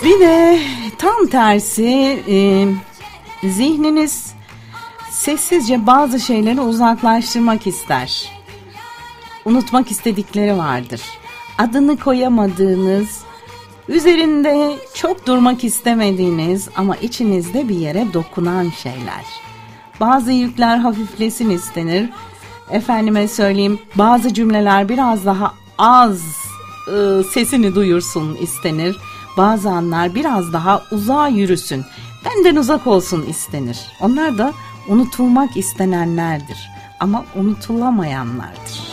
Bir de tam tersi, zihniniz sessizce bazı şeyleri uzaklaştırmak ister. Unutmak istedikleri vardır. Adını koyamadığınız, üzerinde çok durmak istemediğiniz ama içinizde bir yere dokunan şeyler. Bazı yükler hafiflesin istenir. Efendime söyleyeyim, bazı cümleler biraz daha az sesini duyursun istenir. Bazı anlar biraz daha uzağa yürüsün, benden uzak olsun istenir. Onlar da unutulmak istenenlerdir ama unutulamayanlardır.